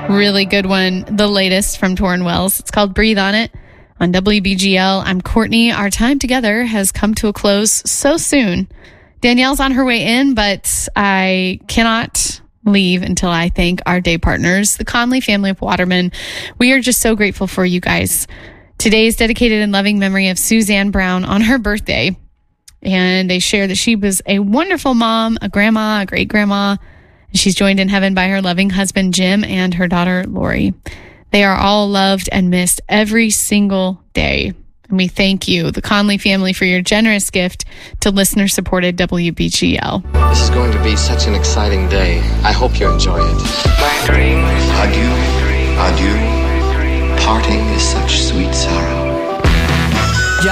Really good one. The latest from Torrin Wells. It's called Breathe on It on WBGL. I'm Courtney. Our time together has come to a close so soon. Danielle's on her way in, but I cannot leave until I thank our day partners, the Conley family of Waterman. We are just so grateful for you guys. Today is dedicated in loving memory of Suzanne Brown on her birthday. And they share that she was a wonderful mom, a grandma, a great-grandma. And she's joined in heaven by her loving husband, Jim, and her daughter, Lori. They are all loved and missed every single day. And we thank you, the Conley family, for your generous gift to listener-supported WBGL. This is going to be such an exciting day. I hope you enjoy it. Adieu, adieu. Parting is such sweet sorrow.